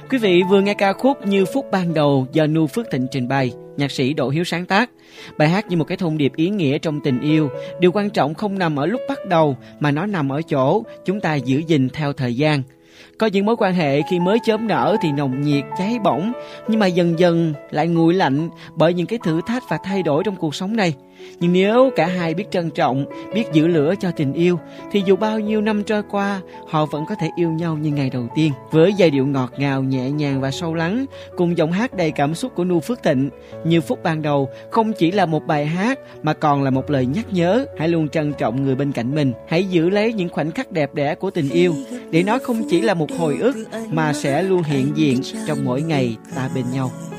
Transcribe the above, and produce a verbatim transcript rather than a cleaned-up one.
Quý vị vừa nghe ca khúc Như Phút Ban Đầu do Nu Phước Thịnh trình bày, nhạc sĩ Đỗ Hiếu sáng tác. Bài hát như một cái thông điệp ý nghĩa trong tình yêu. Điều quan trọng không nằm ở lúc bắt đầu mà nó nằm ở chỗ chúng ta giữ gìn theo thời gian. Có những mối quan hệ khi mới chớm nở thì nồng nhiệt, cháy bỏng, nhưng mà dần dần lại nguội lạnh bởi những cái thử thách và thay đổi trong cuộc sống này. Nhưng nếu cả hai biết trân trọng, biết giữ lửa cho tình yêu, thì dù bao nhiêu năm trôi qua, họ vẫn có thể yêu nhau như ngày đầu tiên. Với giai điệu ngọt ngào, nhẹ nhàng và sâu lắng, cùng giọng hát đầy cảm xúc của Nu Phước Thịnh, Như Phút Ban Đầu không chỉ là một bài hát mà còn là một lời nhắc nhớ. Hãy luôn trân trọng người bên cạnh mình, hãy giữ lấy những khoảnh khắc đẹp đẽ của tình yêu, để nó không chỉ là một hồi ức mà sẽ luôn hiện diện trong mỗi ngày ta bên nhau.